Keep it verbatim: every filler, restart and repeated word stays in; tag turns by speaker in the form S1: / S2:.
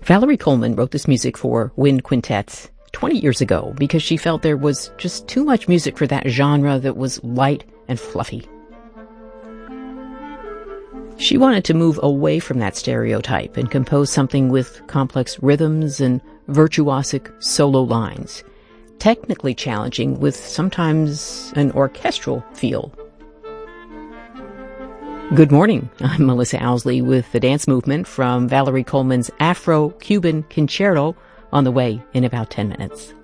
S1: Valerie Coleman wrote this music for wind quintets twenty years ago because she felt there was just too much music for that genre that was light and fluffy. She wanted to move away from that stereotype and compose something with complex rhythms and virtuosic solo lines, technically challenging with sometimes an orchestral feel. Good morning. I'm Melissa Owsley with the dance movement from Valerie Coleman's Afro-Cuban Concerto on the way in about ten minutes.